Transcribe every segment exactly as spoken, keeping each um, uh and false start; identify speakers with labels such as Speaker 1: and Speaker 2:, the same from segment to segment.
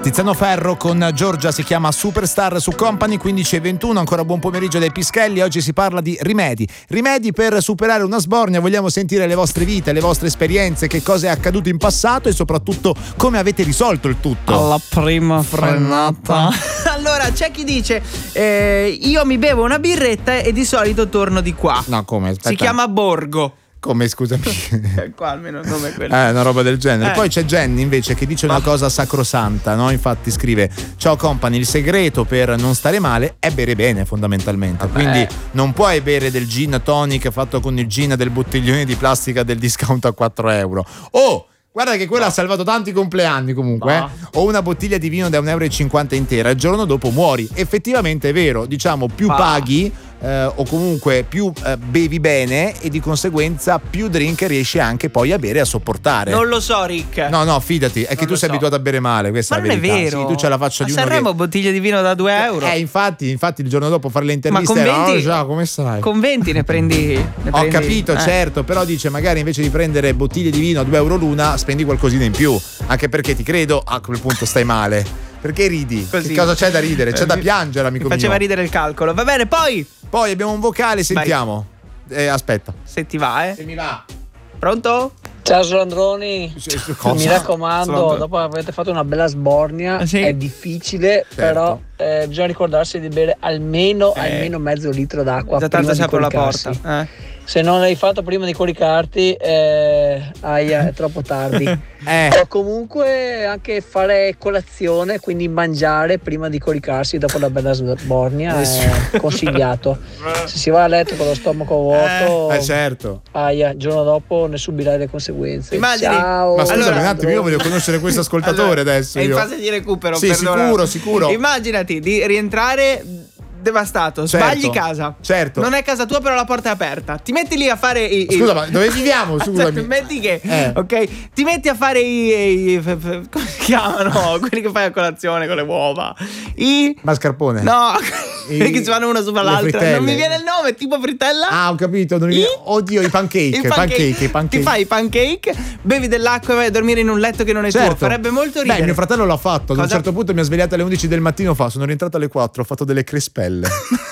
Speaker 1: Tiziano Ferro con Giorgia, si chiama Superstar su Company. Quindici e ventuno, ancora buon pomeriggio dai Pischelli. Oggi si parla di rimedi rimedi per superare una sbornia. Vogliamo sentire le vostre vite, le vostre esperienze, che cosa è accaduto in passato e soprattutto come avete risolto il tutto.
Speaker 2: Alla prima frenata. Allora c'è chi dice eh, io mi bevo una birretta e di solito torno di qua.
Speaker 1: No, come? Aspetta.
Speaker 2: Si chiama Borgo.
Speaker 1: Come, scusami?
Speaker 2: Qua almeno il nome è quello.
Speaker 1: Eh, una roba del genere.
Speaker 2: Eh.
Speaker 1: Poi c'è Jenny invece che dice una cosa sacrosanta, no? Infatti scrive: ciao Company, il segreto per non stare male è bere bene, fondamentalmente.
Speaker 2: Vabbè.
Speaker 1: Quindi non puoi bere del gin tonic fatto con il gin del bottiglione di plastica del discount a quattro euro. Oh! Guarda che quella no. ha salvato tanti compleanni comunque.
Speaker 2: No.
Speaker 1: eh? O una bottiglia di vino da un euro e cinquanta intera, il giorno dopo muori. Effettivamente è vero, diciamo, più
Speaker 2: ah.
Speaker 1: paghi eh, o comunque più eh, bevi bene e di conseguenza più drink riesci anche poi a bere e a sopportare.
Speaker 2: Non lo so, Rick.
Speaker 1: No, no, fidati, è
Speaker 2: non
Speaker 1: che tu sei
Speaker 2: so.
Speaker 1: abituato a bere male, questa
Speaker 2: Ma
Speaker 1: è la
Speaker 2: non
Speaker 1: verità.
Speaker 2: è vero.
Speaker 1: Sì, tu c'hai la faccia
Speaker 2: a
Speaker 1: di uno
Speaker 2: Sanremo
Speaker 1: che...
Speaker 2: bottiglie di vino da due euro.
Speaker 1: Eh, infatti, infatti il giorno dopo fare le interviste
Speaker 2: Ma con venti,
Speaker 1: era, oh, già, come stai?
Speaker 2: Con venti ne prendi, ne
Speaker 1: Ho
Speaker 2: prendi,
Speaker 1: capito,
Speaker 2: eh.
Speaker 1: certo, però dice magari invece di prendere bottiglie di vino a due euro l'una, spendi qualcosina in più, anche perché ti credo a quel punto stai male. Perché ridi?
Speaker 2: Così.
Speaker 1: Che cosa c'è da ridere? C'è da piangere, amico mio.
Speaker 2: Faceva ridere il calcolo. Va bene, poi
Speaker 1: Poi abbiamo un vocale, sentiamo. Eh, aspetta.
Speaker 2: se ti va, eh.
Speaker 1: Se mi va.
Speaker 2: Pronto?
Speaker 3: Ciao Solandroni,
Speaker 1: Cosa?
Speaker 3: mi raccomando,
Speaker 1: Solandroni.
Speaker 3: dopo che avete fatto una bella sbornia,
Speaker 2: Ah, sì?
Speaker 3: è difficile,
Speaker 1: Certo.
Speaker 3: però eh, bisogna ricordarsi di bere almeno,
Speaker 2: Eh.
Speaker 3: almeno mezzo litro d'acqua
Speaker 2: Già
Speaker 3: prima
Speaker 2: tanto
Speaker 3: di
Speaker 2: si apre la
Speaker 3: coricarsi.
Speaker 2: porta. Eh.
Speaker 3: Se non l'hai fatto prima di coricarti, eh, aia, è troppo tardi.
Speaker 1: Eh.
Speaker 3: O comunque anche fare colazione, quindi mangiare prima di coricarsi dopo la bella sbornia è consigliato. Se si va a letto con lo stomaco vuoto,
Speaker 1: Eh, certo.
Speaker 3: aia, il giorno dopo ne subirai le conseguenze.
Speaker 2: Immagini-
Speaker 3: Ciao.
Speaker 1: Ma scusami
Speaker 2: Allora-
Speaker 1: un attimo, io voglio conoscere questo ascoltatore
Speaker 2: Allora,
Speaker 1: adesso.
Speaker 2: È in
Speaker 1: io.
Speaker 2: fase di recupero.
Speaker 1: Sì,
Speaker 2: perdona.
Speaker 1: sicuro, sicuro.
Speaker 2: Immaginati di rientrare devastato,
Speaker 1: Certo,
Speaker 2: sbagli casa.
Speaker 1: certo.
Speaker 2: Non è casa tua, però la porta è aperta. Ti metti lì a fare i, i-
Speaker 1: Scusa, ma dove viviamo?
Speaker 2: Aspetta,
Speaker 1: Scusami.
Speaker 2: metti che
Speaker 1: Eh.
Speaker 2: ok, ti metti a fare i, i- f- f- come si chiamano? Quelli che fai a colazione con le uova. I
Speaker 1: Mascarpone.
Speaker 2: No,
Speaker 1: I-
Speaker 2: quelli che si fanno una sopra
Speaker 1: le
Speaker 2: l'altra.
Speaker 1: frittelle.
Speaker 2: Non mi viene il nome, tipo frittella?
Speaker 1: Ah, ho capito. Non mi
Speaker 2: I-
Speaker 1: viene- Oddio, i pancake.
Speaker 2: I
Speaker 1: pancake, i pancake.
Speaker 2: Ti fai i pancake, bevi dell'acqua e vai a dormire in un letto che non è
Speaker 1: Certo.
Speaker 2: tuo. Farebbe molto ridere.
Speaker 1: Beh, mio fratello l'ha fatto. Ad un
Speaker 2: Cosa?
Speaker 1: certo punto mi ha svegliato alle undici del mattino. Fa, sono rientrato alle quattro. Ho fatto delle crespelle.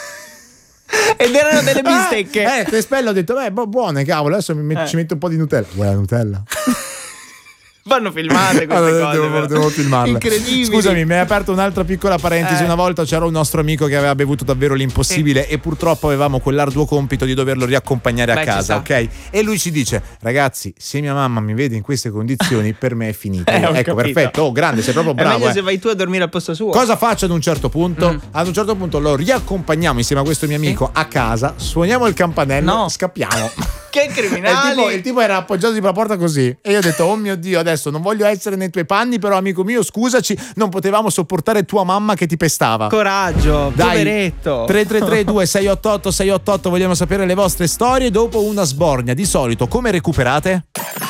Speaker 2: Ed erano delle bistecche.
Speaker 1: Eh, eh crespelle. Ho detto, beh, bu- buone, cavolo. Adesso mi met-
Speaker 2: Eh.
Speaker 1: ci metto un po' di Nutella. Vuoi la Nutella?
Speaker 2: Vanno filmate queste
Speaker 1: Allora,
Speaker 2: cose.
Speaker 1: devo,
Speaker 2: però.
Speaker 1: devo filmarle.
Speaker 2: Incredibili.
Speaker 1: Scusami, mi hai aperto un'altra piccola parentesi.
Speaker 2: Eh.
Speaker 1: Una volta c'era un nostro amico che aveva bevuto davvero l'impossibile e purtroppo avevamo quell'arduo compito di doverlo riaccompagnare
Speaker 2: Beh,
Speaker 1: a
Speaker 2: ci
Speaker 1: casa,
Speaker 2: sta.
Speaker 1: ok? E lui ci dice: ragazzi, se mia mamma mi vede in queste condizioni, per me è finita.
Speaker 2: Eh, ho
Speaker 1: ecco,
Speaker 2: capito.
Speaker 1: perfetto. Oh, grande, sei proprio
Speaker 2: È
Speaker 1: bravo.
Speaker 2: meglio
Speaker 1: eh.
Speaker 2: se vai tu a dormire al posto suo.
Speaker 1: Cosa faccio ad un certo punto?
Speaker 2: Mm.
Speaker 1: Ad un certo punto lo riaccompagniamo insieme a questo mio amico a casa, suoniamo il campanello,
Speaker 2: No.
Speaker 1: scappiamo.
Speaker 2: Che
Speaker 1: E il,
Speaker 2: criminali.
Speaker 1: tipo, il tipo era appoggiato sulla porta così e io ho detto: oh mio Dio, adesso non voglio essere nei tuoi panni, però amico mio scusaci, non potevamo sopportare tua mamma che ti pestava.
Speaker 2: Coraggio,
Speaker 1: Dai,
Speaker 2: poveretto.
Speaker 1: tre tre tre due sei otto otto sei otto otto, vogliamo sapere le vostre storie dopo una sbornia. Di solito come recuperate?